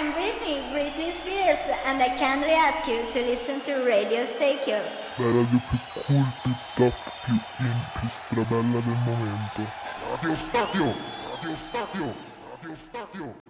am Britney Spears, and I kindly ask you to listen to Radio Stay. La radio più cool, più top, più in, più strabella del momento. Radio Stadio! Radio Stadio! Radio Stadio!